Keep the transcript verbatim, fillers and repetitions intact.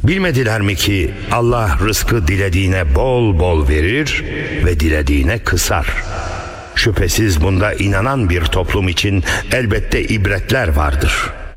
Bilmediler mi ki Allah rızkı dilediğine bol bol verir ve dilediğine kısar. Şüphesiz bunda inanan bir toplum için elbette ibretler vardır.